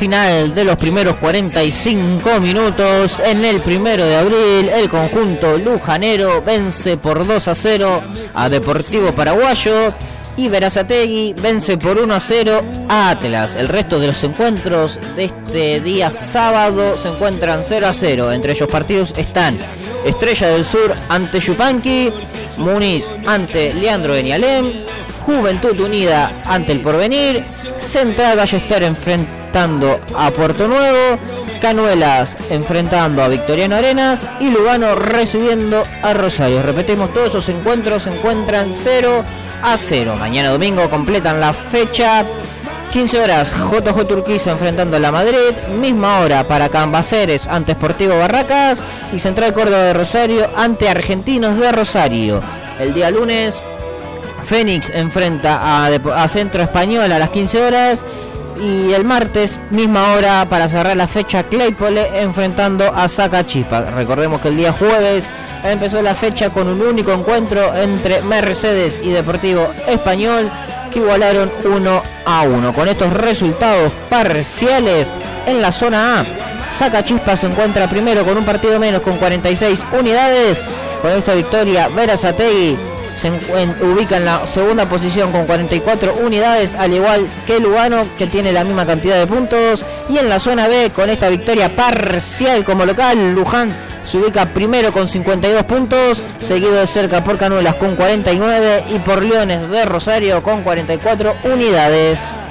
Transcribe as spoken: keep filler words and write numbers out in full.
final de los primeros cuarenta y cinco minutos. En el primero de abril, el conjunto lujanero vence por dos a cero a Deportivo Paraguayo y Berazategui vence por uno a cero a Atlas. El resto de los encuentros de este día sábado se encuentran cero a cero. Entre ellos partidos están Estrella del Sur ante Yupanqui, Muniz ante Leandro Benialem, Juventud Unida ante El Porvenir, Central Ballester enfrentando a Puerto Nuevo, Canuelas enfrentando a Victoriano Arenas y Lugano recibiendo a Rosario. Repetimos, todos esos encuentros se encuentran cero a cero. Mañana domingo completan la fecha. quince horas, J J Urquiza enfrentando a la Madrid. Misma hora para Cambaceres ante Sportivo Barracas y Central Córdoba de Rosario ante Argentinos de Rosario. El día lunes, Fénix enfrenta a, a Centro Español a las quince horas. Y el martes, misma hora para cerrar la fecha, Claypole enfrentando a Zacachispa. Recordemos que el día jueves empezó la fecha con un único encuentro entre Mercedes y Deportivo Español, que igualaron uno a uno. Con estos resultados parciales en la zona A, Zacachispa se encuentra primero con un partido menos, con cuarenta y seis unidades. Con esta victoria, Berazategui se ubica en la segunda posición con cuarenta y cuatro unidades, al igual que Lugano, que tiene la misma cantidad de puntos. Y en la zona B, con esta victoria parcial como local, Luján se ubica primero con cincuenta y dos puntos, seguido de cerca por Canuelas con cuarenta y nueve y por Leones de Rosario con cuarenta y cuatro unidades.